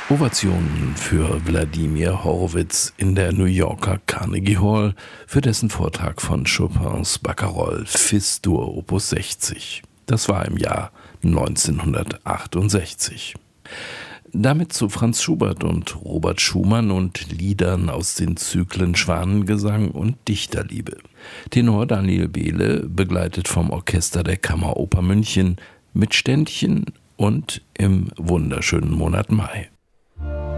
Ovationen für Wladimir Horowitz in der New Yorker Carnegie Hall für dessen Vortrag von Chopins Barcarolle Fis-Dur Opus 60. Das war im Jahr 1968. Damit zu Franz Schubert und Robert Schumann und Liedern aus den Zyklen Schwanengesang und Dichterliebe. Tenor Daniel Behle, begleitet vom Orchester der Kammeroper München, mit Ständchen und im wunderschönen Monat Mai.